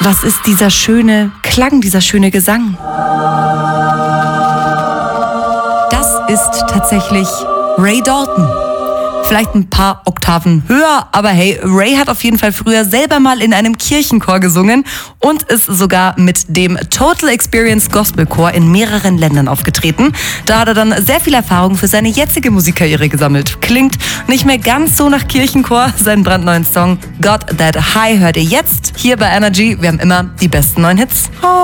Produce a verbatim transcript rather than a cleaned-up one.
Was ist dieser schöne Klang, dieser schöne Gesang? Das ist tatsächlich Ray Dalton. Vielleicht ein paar Oktaven höher, aber hey, Ray hat auf jeden Fall früher selber mal in einem Kirchenchor gesungen und ist sogar mit dem Total Experience Gospel Chor in mehreren Ländern aufgetreten. Da hat er dann sehr viel Erfahrung für seine jetzige Musikkarriere gesammelt. Klingt nicht mehr ganz so nach Kirchenchor. Seinen brandneuen Song Got That High hört ihr jetzt hier bei Energy. Wir haben immer die besten neuen Hits. Oh.